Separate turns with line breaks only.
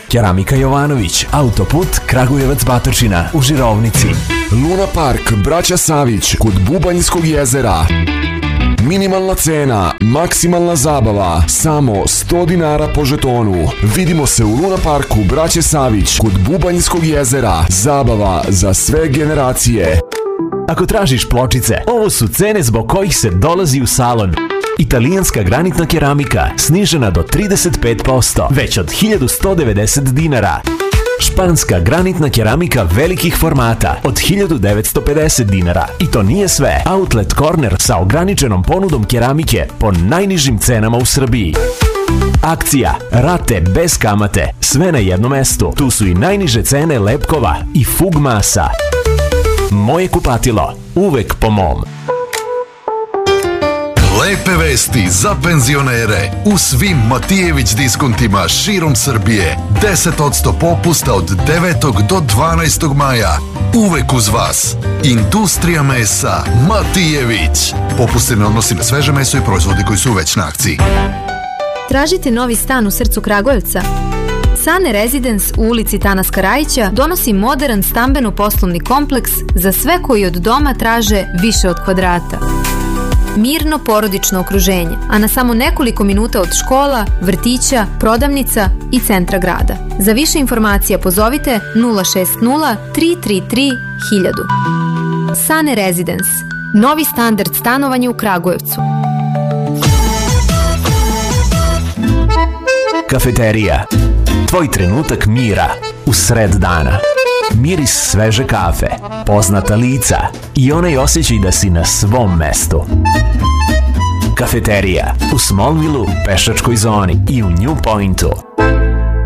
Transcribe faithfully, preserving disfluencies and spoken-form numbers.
Keramika Jovanović, autoput Kragujevac Batočina u Žirovnici.
Luna Park, braća Savić, kod Bubanjskog jezera. Minimalna cena, maksimalna zabava, samo sto dinara po žetonu. Vidimo se u Luna Parku, braće Savić, kod Bubanjskog jezera. Zabava za sve generacije.
Ako tražiš pločice, ovo su cene zbog kojih se dolazi u salon. Italijanska granitna keramika snižena do trideset pet posto, već od hiljadu sto devedeset dinara. Španska granitna keramika velikih formata od hiljadu devetsto pedeset dinara. I to nije sve. Outlet Corner sa ograničenom ponudom keramike po najnižim cenama u Srbiji. Akcija, rate bez kamate, sve na jednom mestu. Tu su i najniže cene lepkova i fug masa. Moje kupatilo, uvek po mom.
Lepe vesti za penzionere. U svim Matijević diskontima širom Srbije. deset posto popusta od devetog do dvanaestog maja. Uvek uz vas. Industrija mesa Matijević. Popust se ne odnosi na sveže meso i proizvodi koji su već na akciji.
Tražite novi stan u srcu Kragujevca? Sane Residence u ulici Tanas Karajića donosi modern stambeno-poslovni kompleks za sve koji od doma traže više od kvadrata. Mirno porodično okruženje, a na samo nekoliko minuta od škola, vrtića, prodavnica i centra grada. Za više informacija pozovite nula šest nula tri tri tri hiljadu. Sane Residence. Novi standard stanovanja u Kragujevcu.
Kafeterija. Tvoj trenutak mira u sred dana. Miris sveže kafe, poznata lica i onaj osjećaj da si na svom mestu. Kafeterija u Smallville-u, pešačkoj zoni i u New Pointu.